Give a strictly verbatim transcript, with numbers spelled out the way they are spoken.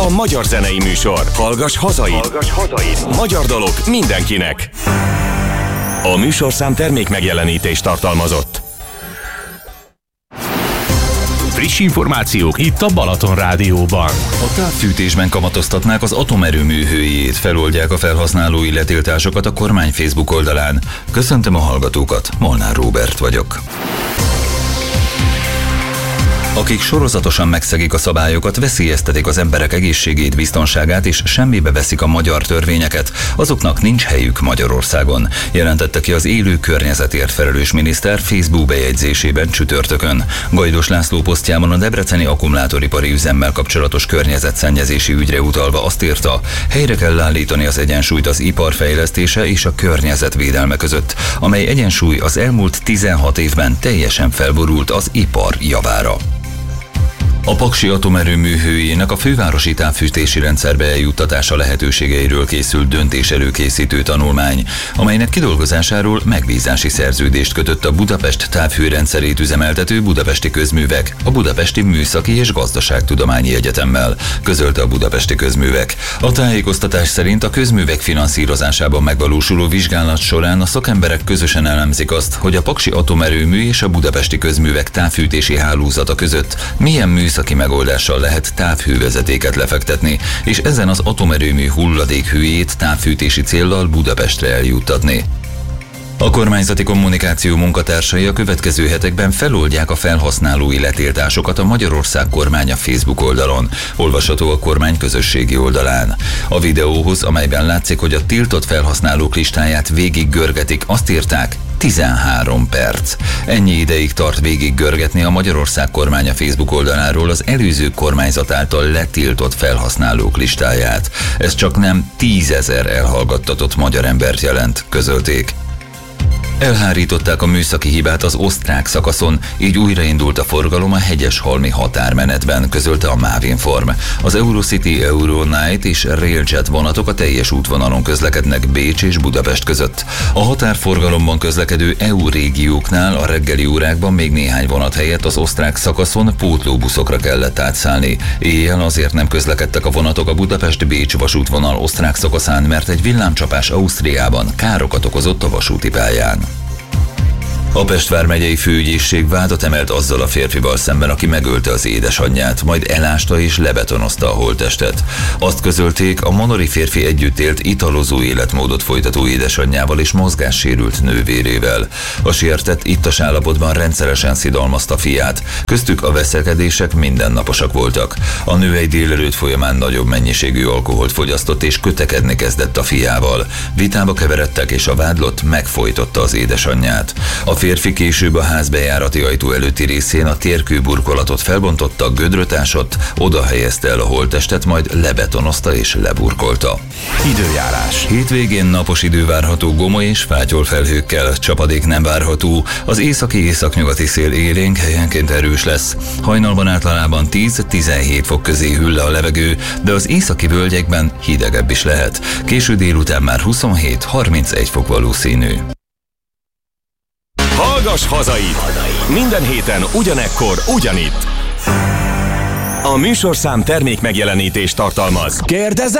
a magyar zenei műsor. Hallgass hazaid! Hallgass hazaid! Magyar dalok mindenkinek! A műsorszám termék megjelenítést tartalmazott. Friss információk itt a Balaton Rádióban. A távfűtésben kamatoztatnák az atomerőmű hőjét, feloldják a felhasználói letiltásokat a kormány Facebook oldalán. Köszöntöm a hallgatókat, Molnár Róbert vagyok. Akik sorozatosan megszegik a szabályokat, veszélyeztetik az emberek egészségét, biztonságát és semmibe veszik a magyar törvényeket, azoknak nincs helyük Magyarországon, jelentette ki az élő környezetért felelős miniszter Facebook bejegyzésében csütörtökön. Gajdos László posztjában a debreceni akkumulátoripari üzemmel kapcsolatos környezetszennyezési ügyre utalva azt írta, helyre kell állítani az egyensúlyt az ipar fejlesztése és a környezetvédelme között, amely egyensúly az elmúlt tizenhat évben teljesen felborult az ipar javára. A paksi atomerőmű hőjének a fővárosi távfűtési rendszerbe eljuttatása lehetőségeiről készült döntés előkészítő tanulmány, amelynek kidolgozásáról megbízási szerződést kötött a Budapest távhőrendszerét üzemeltető Budapesti Közművek, a Budapesti Műszaki és Gazdaságtudományi Egyetemmel, közölte a Budapesti Közművek. A tájékoztatás szerint a közművek finanszírozásában megvalósuló vizsgálat során a szakemberek közösen elemzik azt, hogy a paksi atomerőmű és a Budapesti Közművek távfűtési hálózata között milyen műszaki műszaki megoldással lehet távhővezetéket lefektetni, és ezen az atomerőmű hulladékhőjét távfűtési céllal Budapestre eljuttatni. A kormányzati kommunikáció munkatársai a következő hetekben feloldják a felhasználói letiltásokat a Magyarország kormánya Facebook oldalon, olvasható a kormány közösségi oldalán. A videóhoz, amelyben látszik, hogy a tiltott felhasználók listáját végig görgetik, azt írták, tizenhárom perc. Ennyi ideig tart végig görgetni a Magyarország kormánya Facebook oldaláról az előző kormányzat által letiltott felhasználók listáját. Ez csak nem tízezer elhallgattatott magyar embert jelent, közölték. Elhárították a műszaki hibát az osztrák szakaszon, így újraindult a forgalom a Hegyeshalmi határmenetben, közölte a Mávinform. Az Eurocity, Euronight és Railjet vonatok a teljes útvonalon közlekednek Bécs és Budapest között. A határforgalomban közlekedő é u régióknál a reggeli órákban még néhány vonat helyett az osztrák szakaszon pótlóbuszokra kellett átszállni. Éjjel azért nem közlekedtek a vonatok a Budapest-Bécs vasútvonal osztrák szakaszán, mert egy villámcsapás Ausztriában károkat okozott a vasúti pályán. A Pest vármegyei főügyészség vádat emelt azzal a férfival szemben, aki megölte az édesanyját, majd elásta és lebetonozta a holttestet. Azt közölték, a monori férfi együtt élt italozó életmódot folytató édesanyjával és mozgássérült nővérével. A sértett ittas állapotban rendszeresen szidalmazta fiát, köztük a veszekedések mindennaposak voltak. A nő egy délelőtt folyamán nagyobb mennyiségű alkoholt fogyasztott és kötekedni kezdett a fiával. Vitába keveredtek és a vádlott megfojtotta az édesanyját. A férfi később a ház bejárati ajtó előtti részén a térkőburkolatot felbontotta, gödröt ásott, oda helyezte el a holttestet, majd lebetonozta és leburkolta. Időjárás. Hétvégén napos idő várható gomoly és fátyolfelhőkkel, csapadék nem várható, az északi északnyugati szél élénk, helyenként erős lesz. Hajnalban általában tíz-tizenhét fok közé hűl le a levegő, de az északi völgyekben hidegebb is lehet. Késő délután már huszonhét-harmincegy fok valószínű. Hallgass hazaid! Minden héten ugyanekkor, ugyanitt. A műsorszám termék megjelenítést tartalmaz. Kérdezem!